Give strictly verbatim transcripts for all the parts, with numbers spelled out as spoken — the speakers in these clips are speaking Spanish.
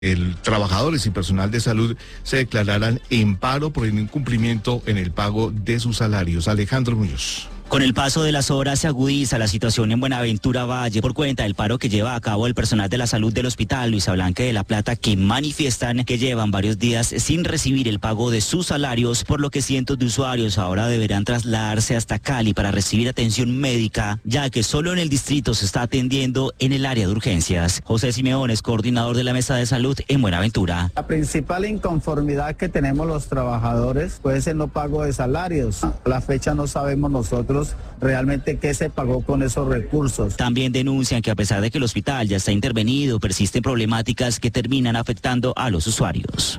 El trabajadores y personal de salud se declararan en paro por el incumplimiento en el pago de sus salarios. Alejandro Muñoz. Con el paso de las horas se agudiza la situación en Buenaventura Valle por cuenta del paro que lleva a cabo el personal de la salud del Hospital Luisa Blanca de la Plata, que manifiestan que llevan varios días sin recibir el pago de sus salarios, por lo que cientos de usuarios ahora deberán trasladarse hasta Cali para recibir atención médica, ya que solo en el distrito se está atendiendo en el área de urgencias. José Simeón es coordinador de la Mesa de Salud en Buenaventura. La principal inconformidad que tenemos los trabajadores puede ser no pago de salarios. A la fecha no sabemos nosotros realmente qué se pagó con esos recursos. También denuncian que a pesar de que el hospital ya está intervenido, persisten problemáticas que terminan afectando a los usuarios.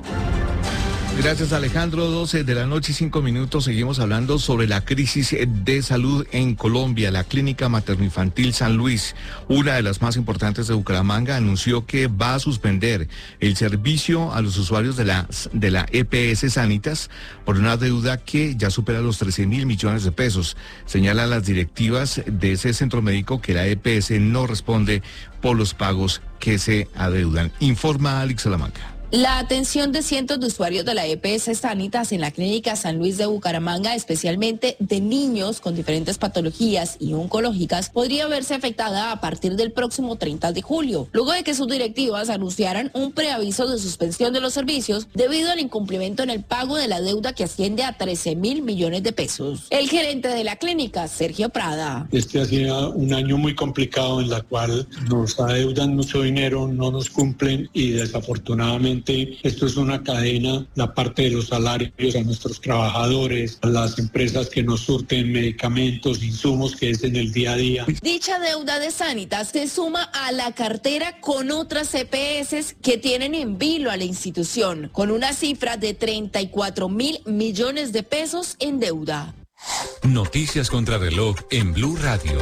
Gracias, Alejandro. doce de la noche y cinco minutos. Seguimos hablando sobre la crisis de salud en Colombia. La Clínica Materno-Infantil San Luis, una de las más importantes de Bucaramanga, anunció que va a suspender el servicio a los usuarios de la, de la E P S Sanitas por una deuda que ya supera los trece mil millones de pesos. Señalan las directivas de ese centro médico que la E P S no responde por los pagos que se adeudan. Informa Alex Salamanca. La atención de cientos de usuarios de la E P S Sanitas en la Clínica San Luis de Bucaramanga, especialmente de niños con diferentes patologías y oncológicas, podría verse afectada a partir del próximo treinta de julio, luego de que sus directivas anunciaran un preaviso de suspensión de los servicios debido al incumplimiento en el pago de la deuda que asciende a trece mil millones de pesos. El gerente de la clínica, Sergio Prada. Este ha sido un año muy complicado en el cual nos adeudan mucho dinero, no nos cumplen y desafortunadamente esto es una cadena, la parte de los salarios a nuestros trabajadores, a las empresas que nos surten medicamentos, insumos, que es en el día a día. Dicha deuda de Sanitas se suma a la cartera con otras E P S que tienen en vilo a la institución, con una cifra de treinta y cuatro mil millones de pesos en deuda. Noticias contra reloj en Blue Radio.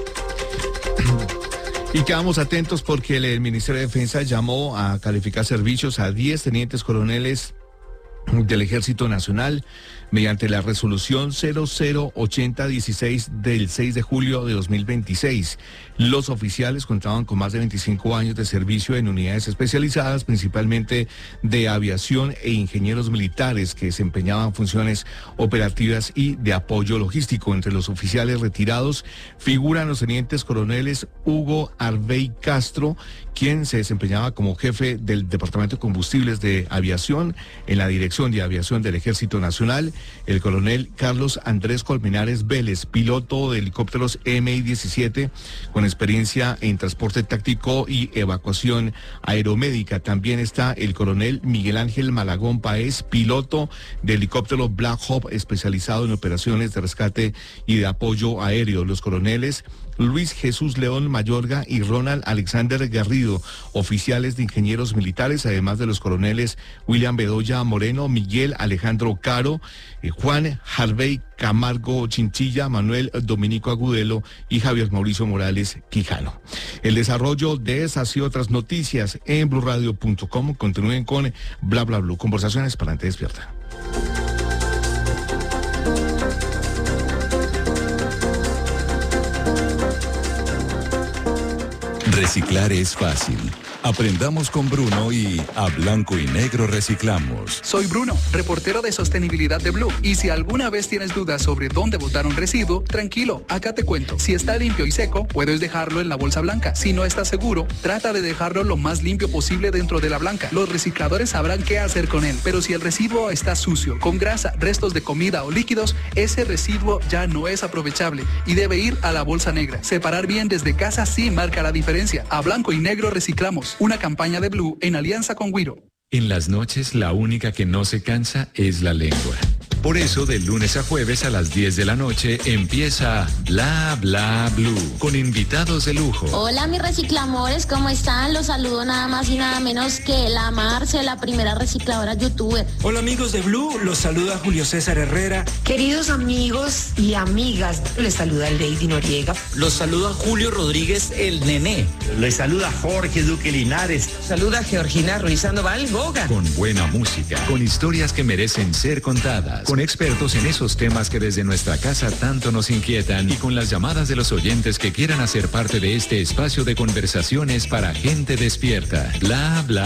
Y quedamos atentos porque el Ministerio de Defensa llamó a calificar servicios a diez tenientes coroneles del Ejército Nacional mediante la resolución cero cero ochenta dieciséis del seis de julio de dos mil veintiséis. Los oficiales contaban con más de veinticinco años de servicio en unidades especializadas, principalmente de aviación e ingenieros militares que desempeñaban funciones operativas y de apoyo logístico. Entre los oficiales retirados figuran los tenientes coroneles Hugo Arbey Castro, quien se desempeñaba como jefe del Departamento de Combustibles de Aviación en la Dirección de Aviación del Ejército Nacional, el coronel Carlos Andrés Colmenares Vélez, piloto de helicópteros M I diecisiete con experiencia en transporte táctico y evacuación aeromédica. También está el coronel Miguel Ángel Malagón Páez, piloto de helicóptero Black Hawk especializado en operaciones de rescate y de apoyo aéreo. Los coroneles Luis Jesús León Mayorga y Ronald Alexander Garrido, oficiales de ingenieros militares, además de los coroneles William Bedoya Moreno, Miguel Alejandro Caro, eh, Juan Harvey Camargo Chinchilla, Manuel Dominico Agudelo y Javier Mauricio Morales Quijano. El desarrollo de esas y otras noticias en blue radio punto com. Continúen con Bla Bla Blue, conversaciones para Gente Despierta. Reciclar es fácil. Aprendamos con Bruno y a blanco y negro reciclamos. Soy Bruno, reportero de sostenibilidad de Blue. Y si alguna vez tienes dudas sobre dónde botar un residuo, tranquilo, acá te cuento. Si está limpio y seco, puedes dejarlo en la bolsa blanca. Si no estás seguro, trata de dejarlo lo más limpio posible dentro de la blanca. Los recicladores sabrán qué hacer con él. Pero si el residuo está sucio, con grasa, restos de comida o líquidos, ese residuo ya no es aprovechable y debe ir a la bolsa negra. Separar bien desde casa sí marca la diferencia. A blanco y negro reciclamos. Una campaña de Blue en alianza con Wiro. En las noches, la única que no se cansa es la lengua. Por eso, de lunes a jueves a las diez de la noche empieza Bla Bla Blue con invitados de lujo. Hola, mis reciclamores, ¿cómo están? Los saludo nada más y nada menos que la Marce, la primera recicladora youtuber. Hola, amigos de Blue, los saluda Julio César Herrera. Queridos amigos y amigas, les saluda Lady Noriega. Los saluda Julio Rodríguez, el Nené. Les saluda Jorge Duque Linares. Saluda Georgina Ruiz Sandoval Goga. Con buena música, con historias que merecen ser contadas, con expertos en esos temas que desde nuestra casa tanto nos inquietan y con las llamadas de los oyentes que quieran hacer parte de este espacio de conversaciones para gente despierta. Bla, bla.